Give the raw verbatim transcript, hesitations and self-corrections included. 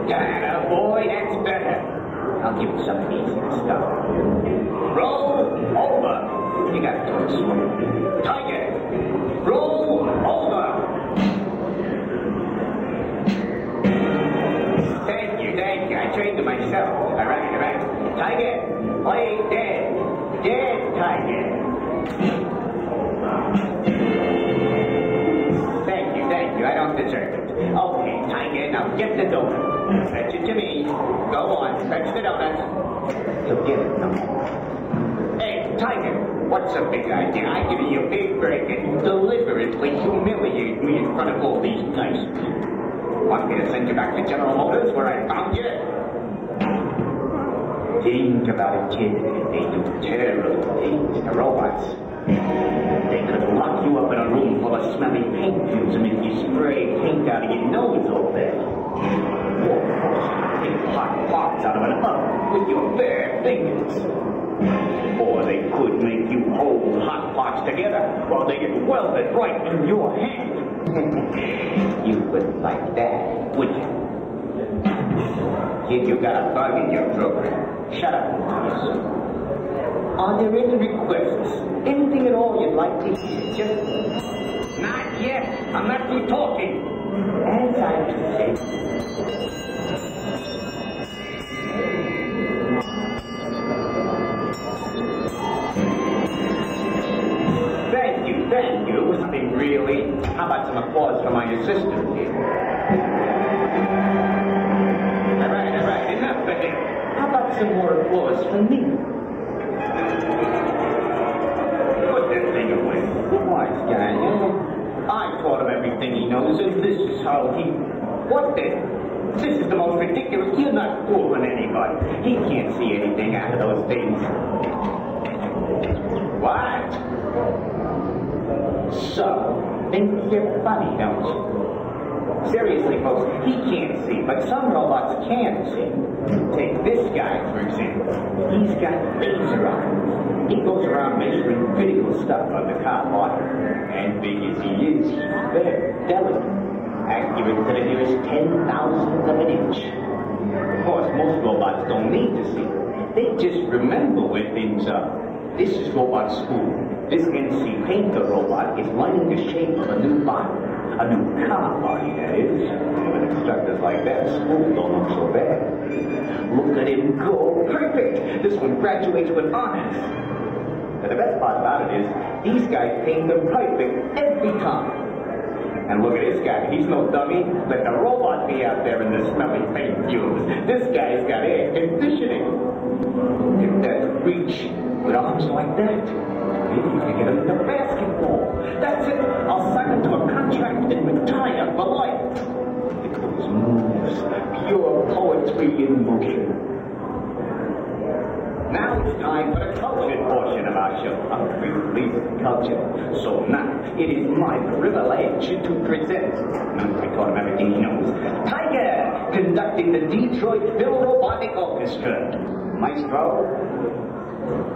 Yeah, boy, that's better. I'll give you something easier to start. Roll over. You got to do it slow. Tiger, roll over. Thank you, thank you. I trained it myself. All right, all right. Tiger, play dead. Dead, Tiger. Thank you, thank you. I don't deserve it. Okay, Tiger, now get the donut. Fetch it to me. Go on, fetch the donut. You'll get it, no? Hey, Tiger, what's the big idea? I give you a big break and you deliberately humiliate me in front of all these nice people. Want me to send you back to General Motors where I found you? Think about it, kid. They do terrible things to robots. They could lock you up in a room full of smelly paint fumes and make you spray paint out of your nose all day. Or take hot parts out of an oven with your bare fingers. Or they could make you hold hot parts together while they get welded right in your hand. You wouldn't like that, would you? Kid, you got a bug in your program. Shut up, please. Are there any requests? Anything at all you'd like to hear? Just... Not yet. I'm not through talking. As I say. Thank you, thank you. Something really. How about some applause for my assistant here? All right, all right. Enough of him. How about some more applause for me? Wise guy, yeah. I taught him everything he knows, and this is how he... What then? This is the most ridiculous... You're not fooling anybody. He can't see anything out of those things. What? So, think you're funny, don't you? Seriously, folks, he can't see, but some robots can see. Take this guy, for example. He's got laser eyes. He goes around measuring critical stuff on the car body. And big as he is, he's very delicate. Accurate to the nearest ten thousandth of an inch. Of course, most robots don't need to see. They just remember where things are. This is robot school. This N C Painter robot is learning the shape of a new body. A new car body, that is. And with instructors like that, school don't look so bad. Look at him go. Perfect! This one graduates with honors. And the best part about it is, these guys paint them perfect every time. And look at this guy. He's no dummy. Let the robot be out there in the smelly paint fumes. This guy's got air conditioning. Look at that reach with arms like that. Maybe you can get him into basketball. That's it. I'll sign him to a contract and retire for life. Because moves, pure poetry in motion. Now it's time for the cultured portion of our show, a briefly culture. So now, it is my privilege to present, I taught him everything he knows, Tiger, conducting the Detroit Phil Robotic Orchestra. Maestro.